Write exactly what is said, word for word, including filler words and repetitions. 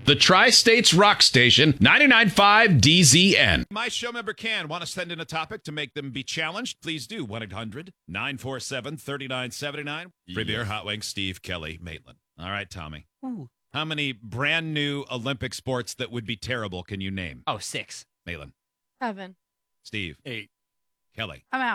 The Tri-States Rock Station, ninety-nine point five D Z N. My show member can want to send in a topic to make them be challenged? Please do. one eight hundred nine four seven three nine seven nine. Free beer, hot wings, Steve, Kelly, Maitland. All right, Tommy. Ooh. How many brand new Olympic sports that would be terrible can you name? Oh, six. Maitland. Seven. Steve. Eight. Kelly. I'm out.